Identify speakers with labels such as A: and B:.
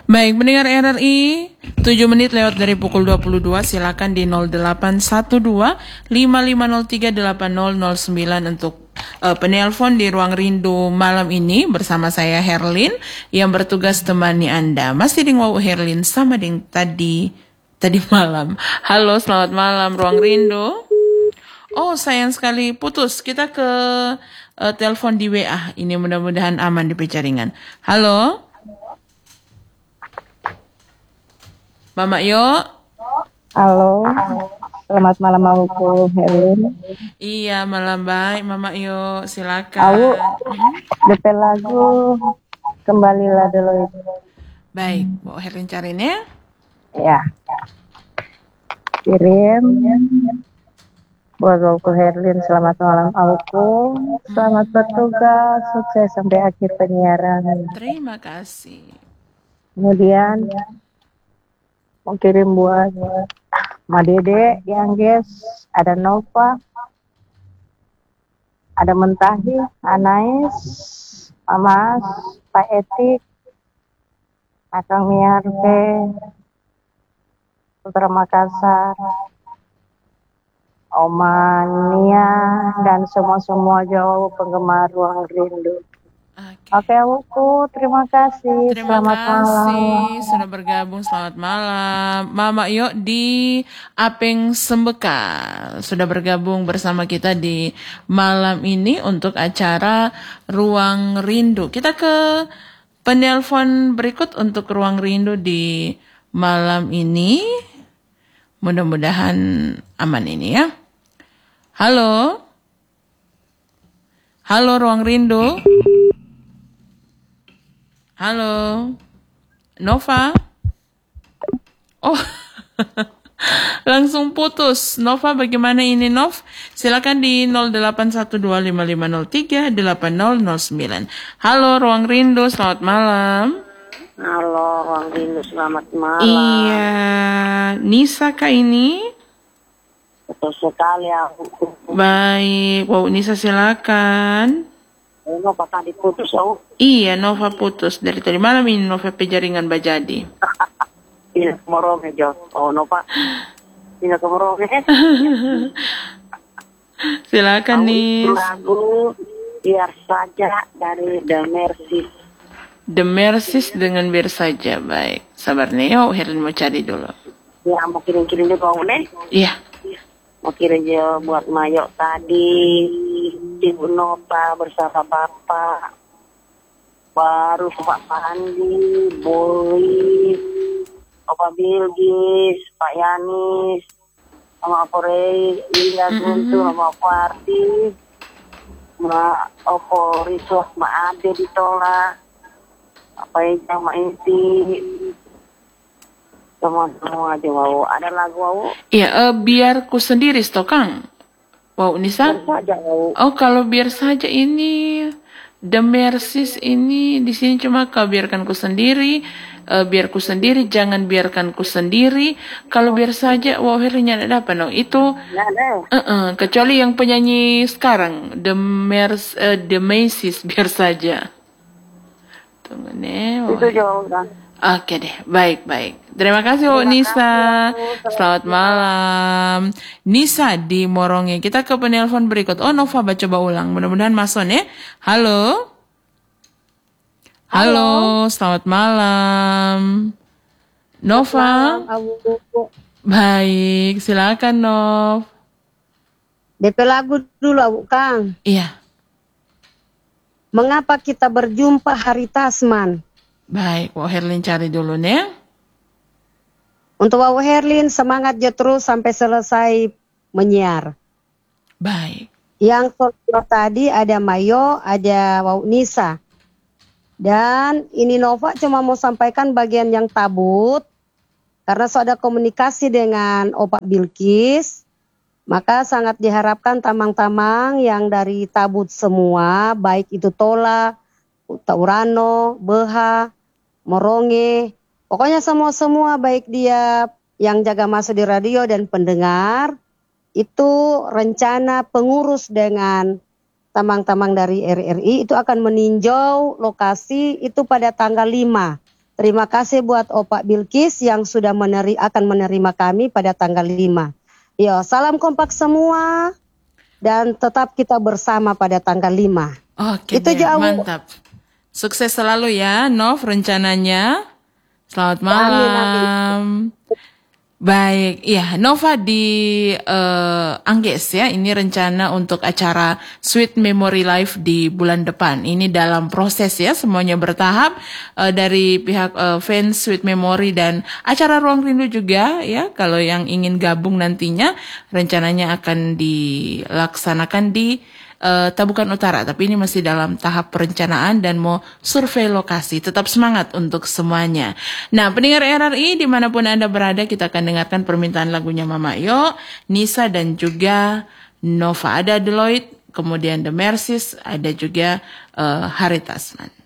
A: Baik, mendengar RRI 7 menit lewat dari pukul 22, silakan di 0812 5503 8009 untuk penelpon di Ruang Rindu malam ini bersama saya Herlin yang bertugas temani Anda. Masih di Wow Herlin sama dengan tadi malam. Halo, selamat malam Ruang Rindu. Oh, sayang sekali putus. Kita ke telepon di WA. Ini mudah-mudahan aman di Pecaringan. Halo. Mama Yo.
B: Halo, selamat malam aku Helen.
A: Iya, malam baik Mama Yo, silakan.
B: Aku DP lagu Kembalilah Dulu itu.
A: Baik, Bu Helen cariin ya.
B: Ya. Kirim buat aku Herlin, selamat malam aku. Selamat bertugas, sukses sampai akhir penyiaran.
A: Terima kasih.
B: Kemudian mau kirim buat Ma Dede yang guys, ada Nova, ada Mentahi, Anais, Mamas, Pak Etik, Akang Miarpe, Putra Makassar, Omania, dan semua jauh penggemar Ruang Rindu. Oke, aku terima kasih.
A: Terima
B: Selamat
A: kasih
B: malam.
A: sudah bergabung. Selamat malam, Mama Yo di Apeng Sembeka sudah bergabung bersama kita di malam ini untuk acara Ruang Rindu. Kita ke penelpon berikut untuk Ruang Rindu di malam ini. Mudah-mudahan aman ini ya. Halo. Halo Ruang Rindu. Halo, Nova. Oh, langsung putus. Nova, bagaimana ini, Nov? Silakan di 081255038009. Halo, Ruang Rindu, selamat malam.
C: Halo, Ruang Rindu, selamat malam.
A: Iya, Nisa kah ini?
C: Betul sekali aku.
A: Baik, wow, Nisa silakan.
C: Nova tadi putus, oh.
A: Iya, Nova putus. Dari tadi malam ini Nova Pejaringan Bajadi.
C: Ini kemorongnya, Jo. Oh, Nova. Ini kemorongnya.
A: Silakan, Nis.
C: Lagu Biar Saja dari The Mercies.
A: The Mercies dengan Biar Saja. Baik, sabar nih. Oh, Helen mau cari dulu.
C: Ya, mau kirim-kirim juga, nih.
A: Iya.
C: Mau kirim juga buat Mayo tadi. Ibu Nova bersama Bapak. Baru Pak Pandi, Boy, Bapak Bilgis, Pak Yanis, sama Porei, Linda Guntur, sama Fardi, sama Opo Riswas, sama Ade ditolak, apa yang sama Inti, semua aja wow. Ada lagu wow?
A: Iya, biar ku sendiri, Kang. Wow, Nisa.
C: Biar saja wow.
A: Oh, kalau biar saja ini The Mercies ini di sini cuma kau biarkan ku sendiri, biar ku sendiri, jangan biarkan ku sendiri. Kalau biar saja, wow, Herinya ada apa no? Itu kecuali yang penyanyi sekarang, The Mercies biar saja. Tunggu nih.
C: Itu jauh kan.
A: Oke deh, baik. Terima kasih, Bu Nisa. Selamat malam. Nisa di Morongnya. Kita ke penelpon berikut. Oh, Nova, coba ulang. Mudah-mudahan masuk ya. Halo. Halo, selamat malam. Nova. Baik, silakan, Nov.
B: DP lagu dulu, Kang.
A: Iya.
B: Mengapa kita berjumpa hari Tasman?
A: Baik, Wow Herlin cari dulu nih.
B: Untuk Wow Herlin, semangat aja terus sampai selesai menyiar.
A: Baik.
B: Yang tadi ada Mayo, ada Wow Nisa. Dan ini Nova cuma mau sampaikan bagian yang tabut. Karena sudah komunikasi dengan Opak Bilkis. Maka sangat diharapkan tamang-tamang yang dari tabut semua, baik itu Tola, Taurano, Beha, Moronge, pokoknya semua baik dia yang jaga masuk di radio dan pendengar, itu rencana pengurus dengan tamang-tamang dari RRI itu akan meninjau lokasi itu pada tanggal 5 Terima kasih buat Opak Bilkis yang sudah akan menerima kami pada tanggal 5. Yo, salam kompak semua dan tetap kita bersama pada tanggal 5.
A: Oke
B: Itu
A: deh,
B: aja, Awu.
A: mantap. Sukses selalu ya, Nov, rencananya. Selamat
B: Amin, amin.
A: malam. Baik, ya Nova di Angges ya. Ini rencana untuk acara Sweet Memory Live di bulan depan. Ini dalam proses ya, semuanya bertahap dari pihak fans Sweet Memory dan acara Ruang Rindu juga ya. Kalau yang ingin gabung nantinya, rencananya akan dilaksanakan di Tabukan Utara, tapi ini masih dalam tahap perencanaan dan mau survei lokasi. Tetap semangat untuk semuanya. Nah, pendengar RRI dimanapun Anda berada, kita akan dengarkan permintaan lagunya Mama Yo, Nisa dan juga Nova. Ada Deloitte, kemudian The Mercies, ada juga Hari Tasman.